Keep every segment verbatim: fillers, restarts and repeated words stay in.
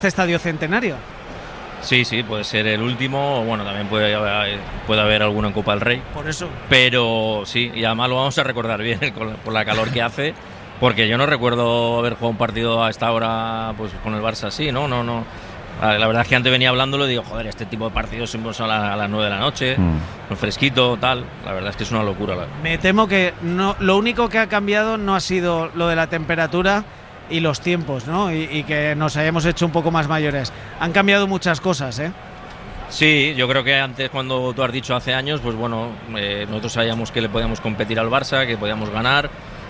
Estadio Centenario. Sí, sí, puede ser el último, bueno, también puede haber, puede haber alguno en Copa del Rey. Por eso. Pero sí, y además lo vamos a recordar bien con, por la calor que hace, porque yo no recuerdo haber jugado un partido a esta hora pues con el Barça así, ¿no? No, no. La verdad es que antes venía hablándolo y digo, joder, este tipo de partidos siempre son a, la, a las nueve de la noche, mm. fresquito, tal. La verdad es que es una locura. La... Me temo que no, lo único que ha cambiado no ha sido lo de la temperatura y los tiempos, ¿no? Y, y que nos hayamos hecho un poco más mayores. Han cambiado muchas cosas, ¿eh? Sí, yo creo que antes, cuando tú has dicho hace años, pues bueno, eh, nosotros sabíamos que le podíamos competir al Barça, que podíamos ganar,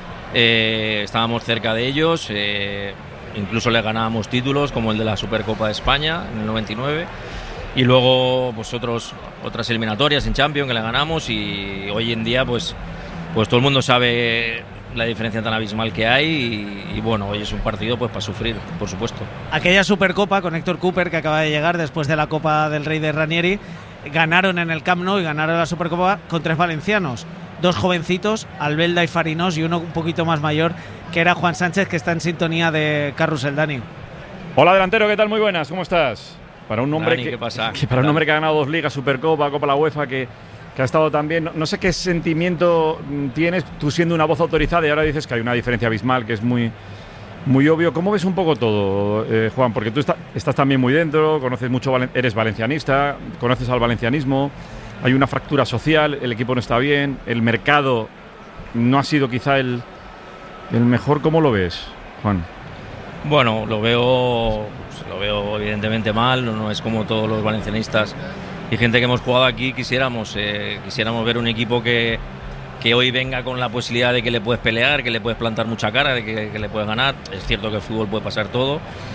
eh, estábamos cerca de ellos, eh, incluso le ganábamos títulos como el de la Supercopa de España en el noventa y nueve, y luego pues otros, otras eliminatorias en Champions que le ganamos, y hoy en día pues, pues todo el mundo sabe la diferencia tan abismal que hay y, y bueno, hoy es un partido pues para sufrir, por supuesto. Aquella Supercopa con Héctor Cooper, que acaba de llegar después de la Copa del Rey de Ranieri, ganaron en el Camp Nou y ganaron la Supercopa con tres valencianos, dos jovencitos, Albelda y Farinós, y uno un poquito más mayor, que era Juan Sánchez, que está en sintonía de Carrusel. Dani. Hola, delantero, ¿qué tal? Muy buenas, ¿cómo estás? Para un hombre Dani, que, ¿qué pasa? que para un hombre que ha ganado dos ligas, Supercopa, Copa la UEFA, que que ha estado también, no, no sé qué sentimiento tienes tú siendo una voz autorizada y ahora dices que hay una diferencia abismal que es muy, muy obvio. ¿Cómo ves un poco todo, eh, Juan? Porque tú está, estás también muy dentro, conoces mucho, eres valencianista, conoces al valencianismo, hay una fractura social, el equipo no está bien, el mercado no ha sido quizá el, el mejor. ¿Cómo lo ves, Juan? Bueno, lo veo, pues, lo veo evidentemente mal, no, no es como todos los valencianistas y gente que hemos jugado aquí quisiéramos eh, quisiéramos ver un equipo que, que hoy venga con la posibilidad de que le puedes pelear, que le puedes plantar mucha cara, de que, que le puedes ganar. Es cierto que el fútbol puede pasar todo,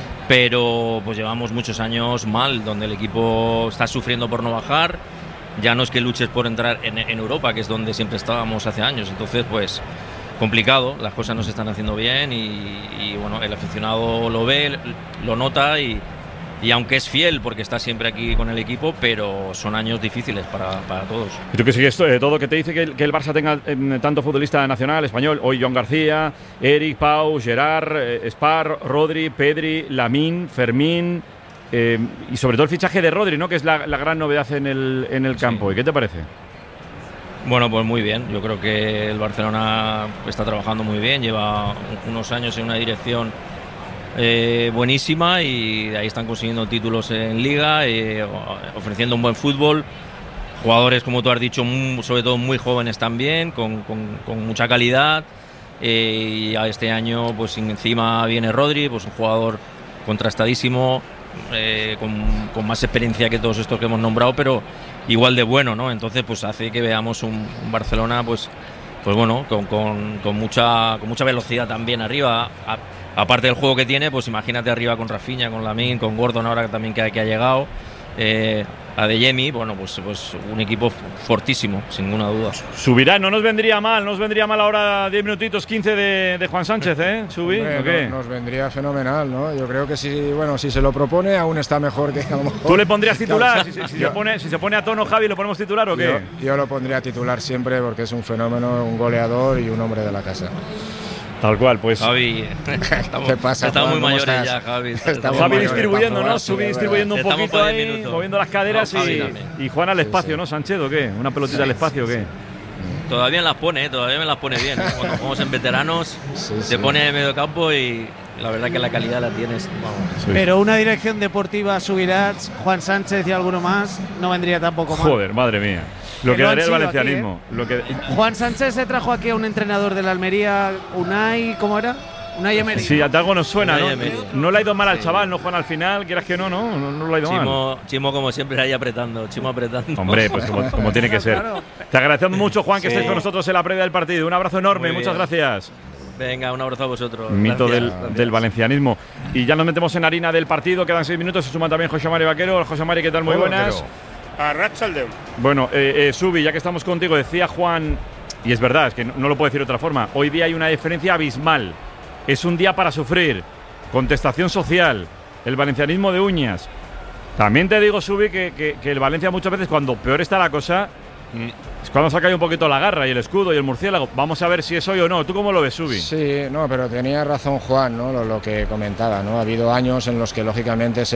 pero pues llevamos muchos años mal, donde el equipo está sufriendo por no bajar. Ya no es que luches por entrar en, en Europa, que es donde siempre estábamos hace años. Entonces, pues complicado, las cosas no se están haciendo bien y, y bueno, el aficionado lo ve, lo nota y Y aunque es fiel porque está siempre aquí con el equipo, pero son años difíciles para, para todos. ¿Y tú qué sigues eh, todo que te dice que el, que el Barça tenga eh, tanto futbolista nacional, español? Hoy Joan García, Eric, Pau, Gerard, eh, Spar, Rodri, Pedri, Lamine, Fermín eh, y sobre todo el fichaje de Rodri, ¿no? Que es la, la gran novedad en el, en el campo. Sí. ¿Y qué te parece? Bueno, pues muy bien. Yo creo que el Barcelona está trabajando muy bien, lleva unos años en una dirección Eh, buenísima y ahí están consiguiendo títulos en Liga, eh, ofreciendo un buen fútbol, jugadores como tú has dicho, muy, sobre todo muy jóvenes también, con, con, con mucha calidad, eh, y a este año pues encima viene Rodri, pues un jugador contrastadísimo, eh, con, con más experiencia que todos estos que hemos nombrado, pero igual de bueno, ¿no? Entonces pues hace que veamos un, un Barcelona pues, pues bueno, con, con, con, mucha, con mucha velocidad también arriba. A, Aparte del juego que tiene, pues imagínate arriba con Rafinha, con Lamine, con Gordon ahora también que, que ha llegado, eh, a Adeyemi, bueno, pues, pues un equipo fortísimo, sin ninguna duda. Subirá, no nos vendría mal, no nos vendría mal ahora diez minutitos, quince de, de Juan Sánchez, ¿eh? Subí, Hombre, ¿o qué? No, nos vendría fenomenal, ¿no? Yo creo que si, bueno, si se lo propone aún está mejor que a lo mejor. ¿Tú le pondrías titular? si, si, si, se pone, si se pone a tono Javi, ¿lo ponemos titular o qué? Yo, yo lo pondría titular siempre porque es un fenómeno, un goleador y un hombre de la casa. Tal cual, pues. Javi, estamos, ¿qué pasa, estamos Juan? muy mayores estás? ya, Javi. Estamos Javi mayores, distribuyendo, ¿no? probar, Subí sí, distribuyendo un estamos poquito ahí, minutos. moviendo las caderas no, y, y Juan al espacio, sí, sí. ¿no? Sánchez, ¿o qué? ¿Una pelotita sí, al espacio o sí, qué? sí. Todavía me las pone, ¿eh? Todavía me las pone bien. Cuando jugamos en veteranos, Sí, se sí. pone en medio campo y la verdad que la calidad la tienes. Vamos. Sí. Pero una dirección deportiva, Subirats, Juan Sánchez y alguno más, no vendría tampoco mal. Joder, madre mía. Lo Que que lo daría han el sido valencianismo. aquí, ¿eh? Lo que... Juan Sánchez se trajo aquí a un entrenador de la Almería, Unai, ¿cómo era? Unai Emery. Sí, a algo nos suena, ¿no? Unai Emery. No le ha ido mal al Sí. chaval, ¿no, Juan? Al final, quieras que no, no, no, no le ha ido mal. Chimo, Chimo, como siempre, ahí apretando. Chimo apretando. Hombre, pues como, como tiene que ser. Claro. Te agradecemos mucho, Juan, que Sí. estés con nosotros en la previa del partido. Un abrazo enorme, Muy muchas bien. gracias. Venga, un abrazo a vosotros. Mito Gracias. del, Gracias. del valencianismo. Y ya nos metemos en harina del partido, quedan seis minutos, se suma también José Mari Vaquero. José Mari, ¿qué tal? Muy Hola, buenas. Arratsaldeon. Bueno, eh, eh, Subi, ya que estamos contigo, decía Juan, y es verdad, es que no, no lo puedo decir de otra forma, hoy día hay una diferencia abismal. Es un día para sufrir. Contestación social. El valencianismo de uñas. También te digo, Subi, que, que, que el Valencia muchas veces, cuando peor está la cosa, Mm. Es cuando saca ahí un poquito la garra y el escudo y el murciélago. Vamos a ver si es hoy o no. ¿Tú cómo lo ves, Subi? Sí, no, pero tenía razón Juan, ¿no? Lo, lo que comentaba, ¿no? Ha habido años en los que lógicamente se